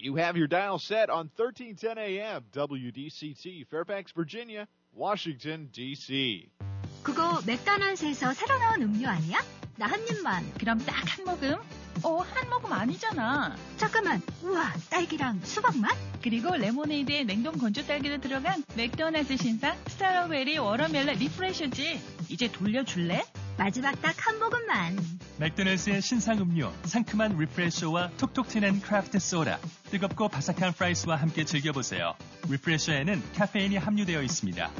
You have your dial set on 1310 AM, WDCT, Fairfax, Virginia, Washington, D.C. 그거 맥도날드에서 새로 나온 음료 아니야? 나 한 입만. 그럼 딱 한 모금? 한 모금 아니잖아. 잠깐만, 우와, 딸기랑 수박 맛? 그리고 레모네이드에 냉동 건조 딸기도 들어간 맥도날드 신상 스트로베리 워터멜론 리프레셔지. 이제 돌려줄래? 마지막 딱 한 모금만. 맥도날드의 신상 음료, 상큼한 리프레셔와 톡톡 튀는 크래프트 소다, 뜨겁고 바삭한 프라이스와 함께 즐겨보세요. 리프레셔에는 카페인이 함유되어 있습니다.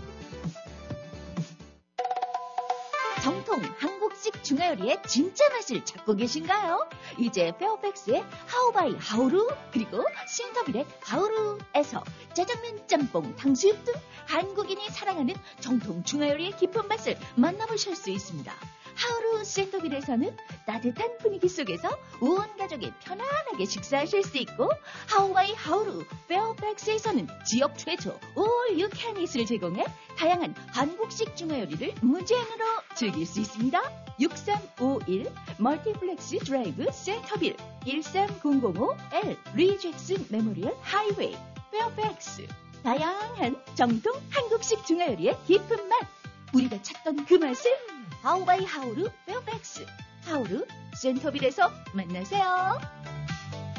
정통 한국식 중화요리의 진짜 맛을 찾고 계신가요? 이제 페어팩스의 하우바이 하우루 그리고 신터빌의 하우루에서 짜장면, 짬뽕, 탕수육 등 한국인이 사랑하는 정통 중화요리의 깊은 맛을 만나보실 수 있습니다. 하우루 센터빌에서는 따뜻한 분위기 속에서 온 가족이 편안하게 식사하실 수 있고, 하우바이 하우루 페어팩스에서는 지역 최초 All You Can Eat을 제공해 다양한 한국식 중화요리를 무제한으로 즐길 수 있습니다. 6351 멀티플렉스 드라이브 센터빌 13005L 리잭슨 메모리얼 하이웨이 페어팩스. 다양한 정통 한국식 중화요리의 깊은 맛, 우리가 찾던 그 맛을 하우바이 하우루 페어팩스 하우루 센터빌에서 만나세요.